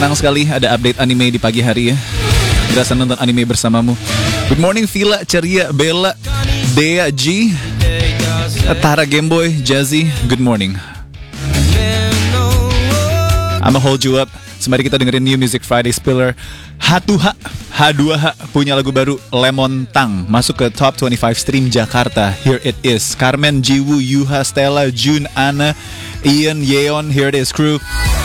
Senang sekali ada update anime di pagi hari ya. Berasa nonton anime bersamamu. Good morning Vila, Ceria, Bella, Dea, G, Tara, Gameboy, Jazzy. Good morning. I'ma hold you up. Mari kita dengerin New Music Friday Spiller. H2H punya lagu baru Lemon Tang masuk ke Top 25 Stream Jakarta. Here it is. Carmen, Jiwoo, Yuha, Stella, Jun, Anna, Ian, Yeon. Here it is, crew.